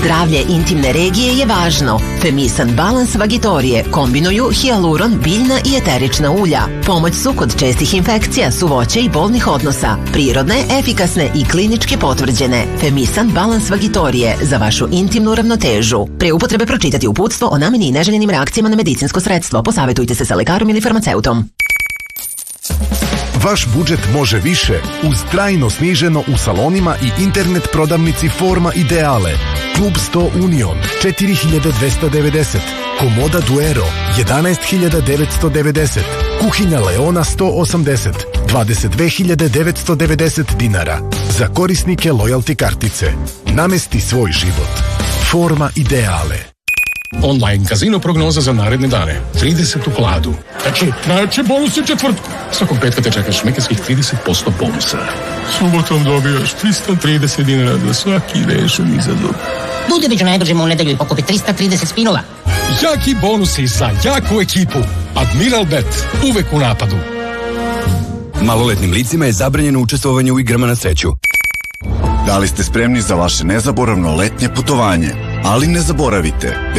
Zdravlje intimne regije je važno. Femisan Balans Vagitorije kombinuju hijaluron, biljna i eterična ulja. Pomoć su kod čestih infekcija, suvoće i bolnih odnosa. Prirodne, efikasne i klinički potvrđene. Femisan Balans Vagitorije za vašu intimnu ravnotežu. Pre upotrebe pročitati uputstvo o nameni i neželjenim reakcijama na medicinsko sredstvo. Posavetujte se sa lekarom ili farmaceutom. Vaš budžet može više uz trajno sniženo u salonima i internet prodavnici Forma Ideale. Klub 100 Union 4290, Komoda Duero 11990, Kuhinja Leona 180 22.990 dinara. Za korisnike lojalty kartice. Namesti svoj život. Forma Ideale. Online kazino prognoza za naredne dane. 30 u kladu. Znači bonus je četvrtku. Svakog petka te čekaš mekarskih 30% bonusa. Subotom dobijaš 330 dinara za svaki rešen izazov. Budi među najbržima u nedelju i pokupi 330 spinova. Jaki bonusi za jaku ekipu. Admiral Bet. Uvek u napadu. Maloletnim licima je zabranjeno učestvovanje u igrama na sreću. Da li ste spremni za vaše nezaboravno letnje putovanje? Ali ne zaboravite,